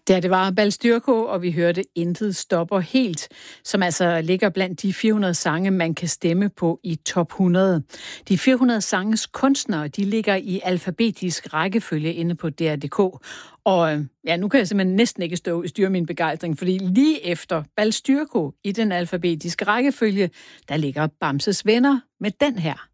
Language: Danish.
Det var Balstyrko, og vi hørte Intet stopper helt, som altså ligger blandt de 400 sange, man kan stemme på i top 100. De 400 sanges kunstnere, de ligger i alfabetisk rækkefølge inde på DR.dk. Og ja, nu kan jeg simpelthen næsten ikke styre min begejstring, fordi lige efter Balstyrko i den alfabetiske rækkefølge, der ligger Bamses Venner med den her.